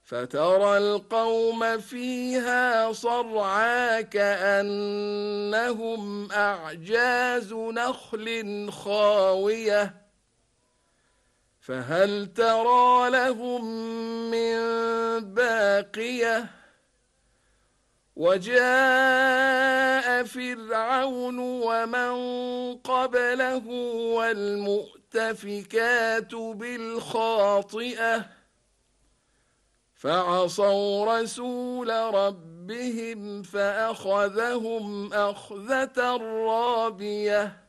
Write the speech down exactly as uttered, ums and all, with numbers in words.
فترى القوم فيها صرعى كأنهم أعجاز نخل خاوية فهل ترى لهم من باقية وجاء فرعون ومن قبله والمؤتفكات بالخاطئة فعصوا رسول ربهم فأخذهم أخذة رابية